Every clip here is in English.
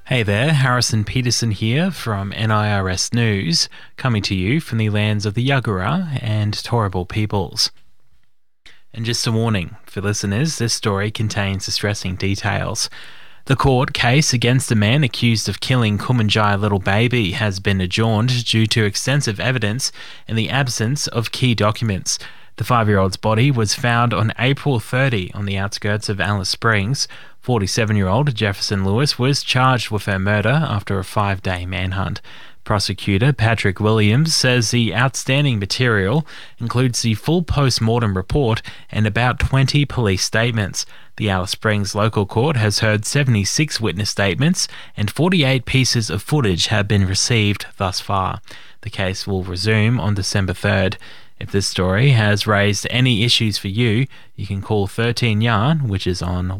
Hey there, Harrison Peterson here from NIRS News, coming to you from the lands of the Yagara and Turrbal peoples. And just a warning for listeners, this story contains distressing details. The court case against a man accused of killing Kumanjai little baby has been adjourned due to extensive evidence and the absence of key documents. The 5-year-old's body was found on April 30 on the outskirts of Alice Springs. 47-year-old Jefferson Lewis was charged with her murder after a 5-day manhunt. Prosecutor Patrick Williams says the outstanding material includes the full post-mortem report and about 20 police statements. The Alice Springs local court has heard 76 witness statements and 48 pieces of footage have been received thus far. The case will resume on December 3rd. If this story has raised any issues for you, you can call 13 Yarn, which is on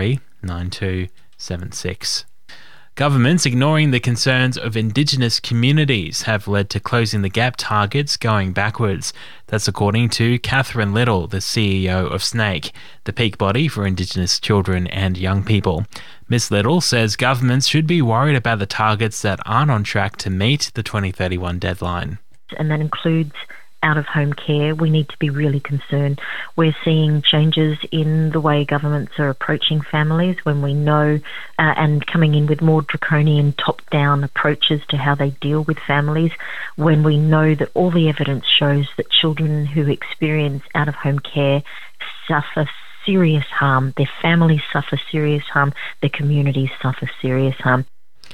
139276. Governments ignoring the concerns of Indigenous communities have led to closing the gap targets going backwards. That's according to Catherine Little, the CEO of SNAICC, the peak body for Indigenous children and young people. Ms. Little says governments should be worried about the targets that aren't on track to meet the 2031 deadline. And that includes out-of-home care. We need to be really concerned. We're seeing changes in the way governments are approaching families when we know and coming in with more draconian top-down approaches to how they deal with families, when we know that all the evidence shows that children who experience out-of-home care suffer serious harm, their families suffer serious harm, their communities suffer serious harm.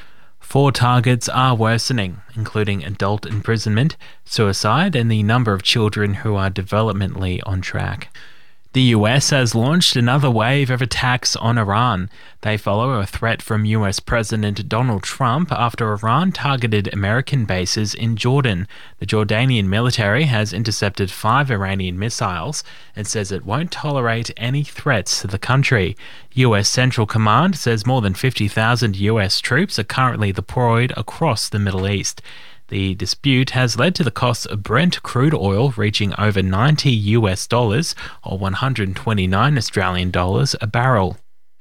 4 targets are worsening, including adult imprisonment, suicide, and the number of children who are developmentally on track. The US has launched another wave of attacks on Iran. They follow a threat from US President Donald Trump after Iran targeted American bases in Jordan. The Jordanian military has intercepted 5 Iranian missiles and says it won't tolerate any threats to the country. US Central Command says more than 50,000 US troops are currently deployed across the Middle East. The dispute has led to the cost of Brent crude oil reaching over $90 or 129 Australian dollars a barrel.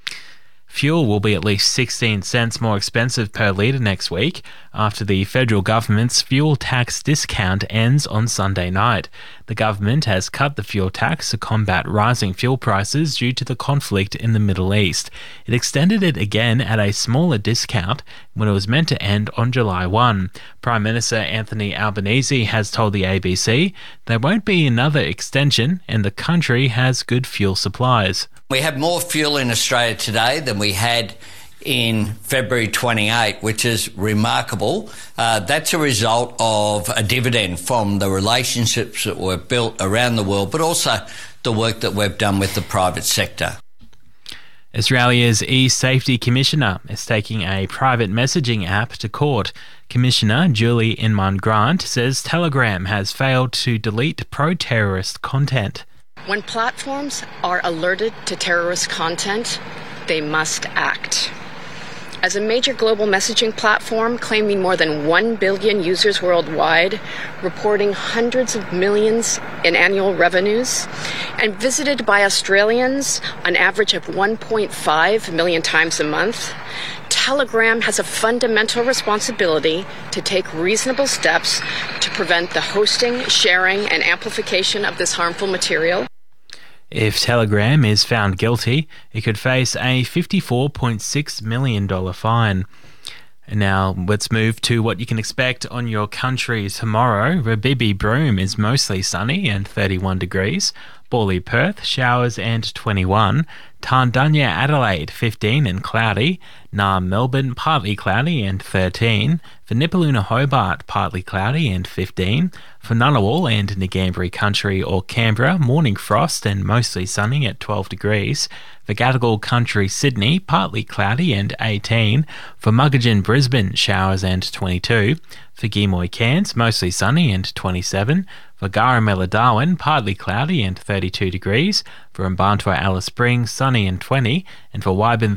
Fuel will be at least 16 cents more expensive per litre next week after the federal government's fuel tax discount ends on Sunday night. The government has cut the fuel tax to combat rising fuel prices due to the conflict in the Middle East. It extended it again at a smaller discount when it was meant to end on July 1. Prime Minister Anthony Albanese has told the ABC there won't be another extension and the country has good fuel supplies. We have more fuel in Australia today than we had in February 28, which is remarkable. That's a result of a dividend from the relationships that were built around the world, but also the work that we've done with the private sector. Australia's e-safety commissioner is taking a private messaging app to court. Commissioner Julie Inman-Grant says Telegram has failed to delete pro-terrorist content. When platforms are alerted to terrorist content, they must act. As a major global messaging platform claiming more than 1 billion users worldwide, reporting hundreds of millions in annual revenues, and visited by Australians on average of 1.5 million times a month, Telegram has a fundamental responsibility to take reasonable steps to prevent the hosting, sharing, and amplification of this harmful material. If Telegram is found guilty, it could face a $54.6 million fine. And now let's move to what you can expect on your country tomorrow. Rabibi Broome is mostly sunny and 31 degrees. Bawley Perth, showers and 21. Tarndanya Adelaide, 15 and cloudy. Naarm Melbourne, partly cloudy and 13. For Nipaluna Hobart, partly cloudy and 15. For Ngunnawal and Ngambri Country or Canberra, morning frost and mostly sunny at 12 degrees. For Gadigal Country Sydney, partly cloudy and 18. For Muggagin Brisbane, showers and 22. For Gimoy Cairns, mostly sunny and 27. For Garamela Darwin, partly cloudy and 32 degrees. For Mbantua Alice Springs, sunny and 20. And for Wyburn